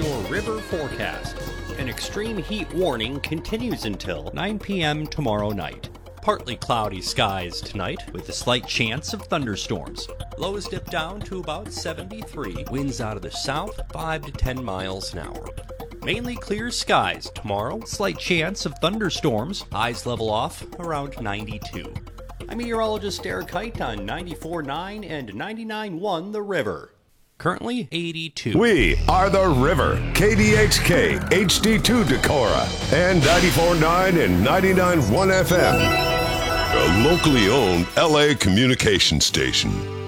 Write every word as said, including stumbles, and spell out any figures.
your river forecast. An extreme heat warning continues until nine p.m. tomorrow night. Partly cloudy skies tonight with a slight chance of thunderstorms. Lows dip down to about seventy-three. Winds out of the south, five to ten miles an hour. Mainly clear skies tomorrow. Slight chance of thunderstorms. Highs level off around ninety-two. I'm meteorologist Derek Height on ninety-four point nine and ninety-nine point one The River. Currently eighty-two. We are The River, K D X K, H D two Decorah, and ninety-four point nine and ninety-nine point one F M. A locally owned L A communication station.